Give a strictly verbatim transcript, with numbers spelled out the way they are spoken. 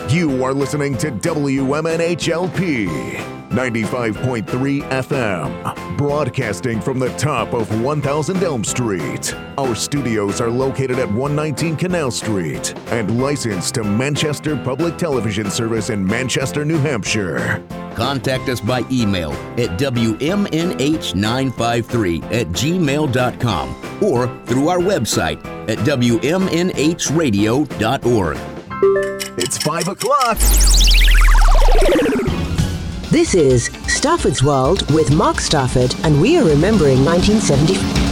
You are listening to W M N H L P ninety-five point three F M, broadcasting from the top of one thousand Elm Street. Our studios are located at one nineteen Canal Street and licensed to Manchester Public Television Service in Manchester, New Hampshire. Contact us by email at W M N H nine five three at gmail dot com or through our website at W M N H radio dot org. It's five o'clock. This is Stafford's World with Mark Stafford, and we are remembering nineteen seventy.